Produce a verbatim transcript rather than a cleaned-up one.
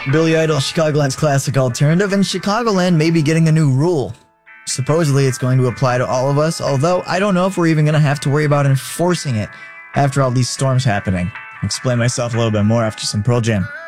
Billy Idol, Chicagoland's classic alternative, and Chicagoland may be getting a new rule. Supposedly, it's going to apply to all of us, although I don't know if we're even going to have to worry about enforcing it after all these storms happening. I'll explain myself a little bit more after some Pearl Jam.